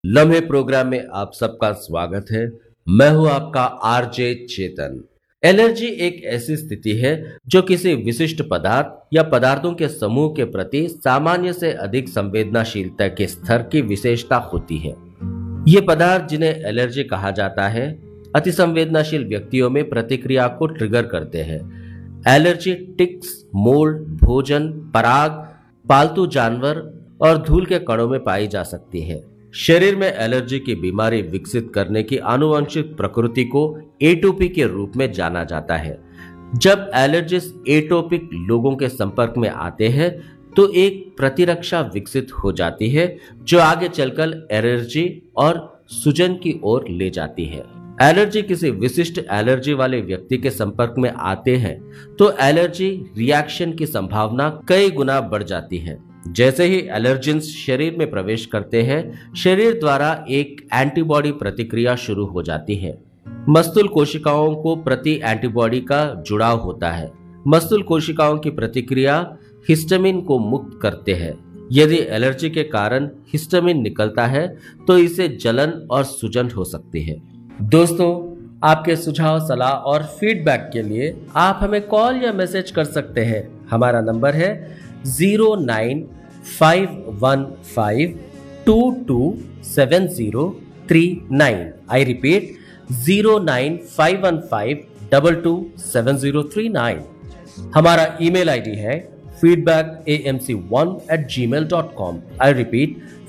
लम्हे प्रोग्राम में आप सबका स्वागत है। मैं हूं आपका आरजे चेतन। एलर्जी एक ऐसी स्थिति है जो किसी विशिष्ट पदार्थ या पदार्थों के समूह के प्रति सामान्य से अधिक संवेदनशीलता के स्तर की विशेषता होती है। ये पदार्थ जिन्हें एलर्जी कहा जाता है, अतिसंवेदनशील व्यक्तियों में प्रतिक्रिया को ट्रिगर करते हैं। एलर्जी टिक्स, मोल्ड, भोजन, पराग, पालतू जानवर और धूल के कणों में पाई जा सकती है। शरीर में एलर्जी की बीमारी विकसित करने की आनुवंशिक प्रकृति को एटोपी के रूप में जाना जाता है। जब एलर्जिस्ट एटोपिक लोगों के संपर्क में आते हैं तो एक प्रतिरक्षा विकसित हो जाती है जो आगे चलकर एलर्जी और सूजन की ओर ले जाती है। एलर्जी किसी विशिष्ट एलर्जी वाले व्यक्ति के संपर्क में आते हैं तो एलर्जी रिएक्शन की संभावना कई गुना बढ़ जाती है। जैसे ही एलर्जेंस शरीर में प्रवेश करते हैं, शरीर द्वारा एक एंटीबॉडी प्रतिक्रिया शुरू हो जाती है। मस्तूल कोशिकाओं को प्रति एंटीबॉडी का जुड़ाव होता है। मस्तूल कोशिकाओं की प्रतिक्रिया हिस्टामिन को मुक्त करते हैं। यदि एलर्जी के कारण हिस्टामिन निकलता है तो इसे जलन और सूजन हो सकती है। दोस्तों, आपके सुझाव, सलाह और फीडबैक के लिए आप हमें कॉल या मैसेज कर सकते हैं। हमारा नंबर है 09515227039। I repeat 09515227039। हमारा ईमेल आईडी है feedbackamc1@gmail.com। I repeat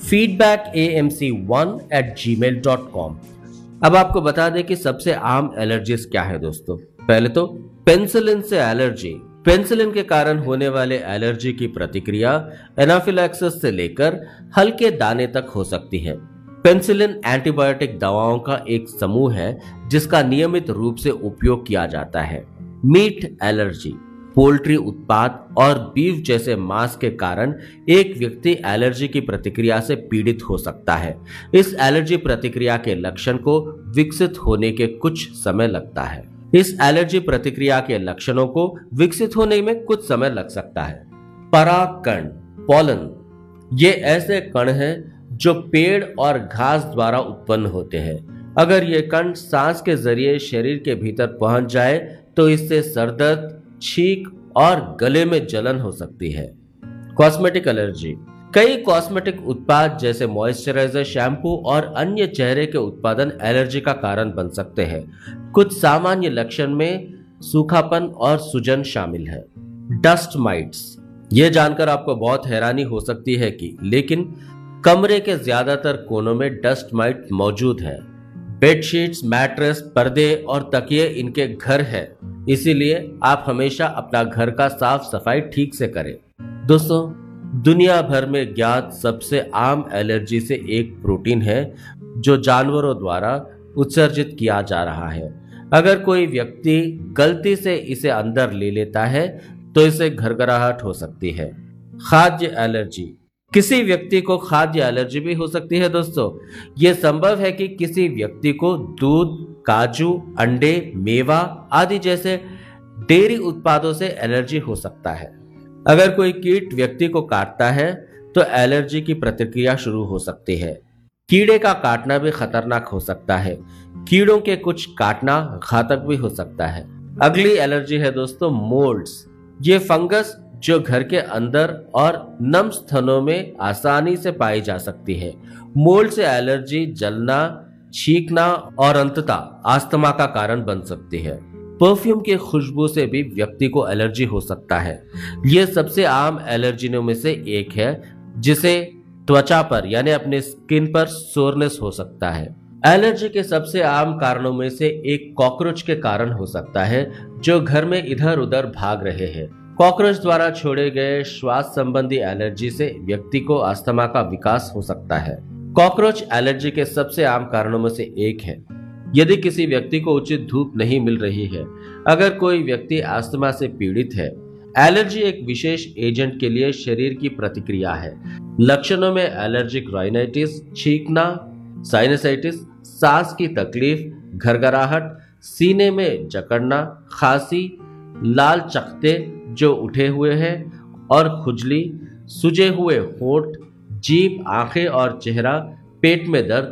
feedbackamc1@gmail.com। अब आपको बता दें कि सबसे आम एलर्जीज क्या है दोस्तों। पहले तो पेनिसिलिन से एलर्जी। पेनिसिलिन के कारण होने वाले एलर्जी की प्रतिक्रिया एनाफिलैक्सिस से लेकर हल्के दाने तक हो सकती है। पेनिसिलिन एंटीबायोटिक दवाओं का एक समूह है जिसका नियमित रूप से उपयोग किया जाता है। Meet allergy. पोल्ट्री उत्पाद और बीफ जैसे मांस के कारण एक व्यक्ति एलर्जी की प्रतिक्रिया से पीड़ित हो सकता है। इस एलर्जी प्रतिक्रिया के लक्षण को विकसित होने के कुछ समय लगता है। इस एलर्जी प्रतिक्रिया के लक्षणों को विकसित होने में कुछ समय लग सकता है। परागकण, पॉलन, ये ऐसे कण हैं जो पेड़ और घास द्वारा उत्पन्न होते हैं। अगर ये कण सांस के जरिए शरीर के भीतर पहुंच जाए तो इससे सरदर्द, छींक और गले में जलन हो सकती है। Cosmetic allergy. कई कॉस्मेटिक उत्पाद जैसे मॉइस्चराइजर, शैम्पू और अन्य चेहरे के उत्पादन एलर्जी का कारण बन सकते हैं। कुछ सामान्य लक्षण में सूखापन और सूजन शामिल है। Dust mites. ये जानकर आपको बहुत हैरानी हो सकती है कि लेकिन कमरे के ज्यादातर कोनों में डस्ट माइट मौजूद है। बेडशीट्स, मैट्रेस, पर्दे और तकिए इनके घर हैं। इसीलिए आप हमेशा अपना घर का साफ सफाई ठीक से करें। दोस्तों, दुनिया भर में ज्ञात सबसे आम एलर्जी से एक प्रोटीन है जो जानवरों द्वारा उत्सर्जित किया जा रहा है। अगर कोई व्यक्ति गलती से इसे अंदर ले लेता है तो इसे घरघराहट हो सकती है। खाद्य एलर्जी। किसी व्यक्ति को खाद्य एलर्जी भी हो सकती है दोस्तों। यह संभव है कि किसी व्यक्ति को दूध, काजू, अंडे, मेवा आदि जैसे डेयरी उत्पादों से एलर्जी हो सकता है। अगर कोई कीट व्यक्ति को काटता है तो एलर्जी की प्रतिक्रिया शुरू हो सकती है। कीड़े का काटना भी खतरनाक हो सकता है। कीड़ों के कुछ काटना घातक भी हो सकता है। अगली एलर्जी है दोस्तों मोल्ड्स। ये फंगस जो घर के अंदर और नम स्थलों में आसानी से पाई जा सकती है। मोल्ड से एलर्जी जलना, छींकना और अंततः अस्थमा का कारण बन सकती है। परफ्यूम की खुशबू से भी व्यक्ति को एलर्जी हो सकता है। यह सबसे आम एलर्जियों में से एक है जिसे त्वचा पर यानी अपने स्किन पर सोरनेस हो सकता है। एलर्जी के सबसे आम कारणों में से एक कॉकरोच के कारण हो सकता है जो घर में इधर उधर भाग रहे हैं। कॉकरोच द्वारा छोड़े गए श्वास संबंधी एलर्जी से व्यक्ति को अस्थमा का विकास हो सकता है। कॉकरोच एलर्जी के सबसे आम कारणों में से एक है। यदि किसी व्यक्ति को उचित धूप नहीं मिल रही है, अगर कोई व्यक्ति अस्थमा से पीड़ित है, एलर्जी एक विशेष एजेंट के लिए शरीर की प्रतिक्रिया है। लक्षणों में एलर्जिक राइनाइटिस, छींकना, साइनसाइटिस, सांस की तकलीफ, घरघराहट, सीने में जकड़ना, खांसी, लाल चकत्ते जो उठे हुए हैं और खुजली, सूजे हुए होंठ, जीभ, आंखें और चेहरा, पेट में दर्द,